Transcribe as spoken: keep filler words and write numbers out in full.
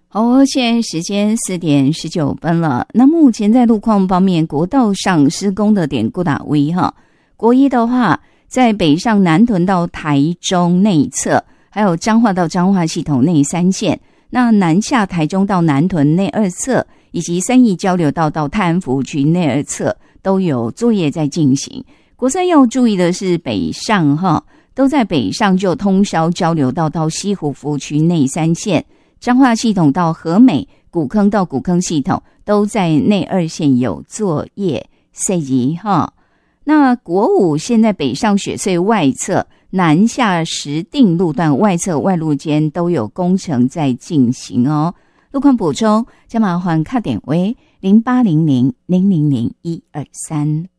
好，现在时间四点十九分了。那目前在路况方面，国道上施工的点固打 V 哈，国一的话，在北上南屯到台中内侧，还有彰化到彰化系统内三线，那南下台中到南屯内二侧，以及三义交流道到泰安服务区内二侧都有作业在进行。国三要注意的是北上哈，都在北上就通霄交流道到西湖服务区内三线。彰化系统到和美、古坑到古坑系统都在内二线有作业设计哈。那国五现在北上雪隧外侧、南下石碇路段外侧外路间都有工程在进行哦。路况补充，将麻烦卡点为零八零零零零零一二三。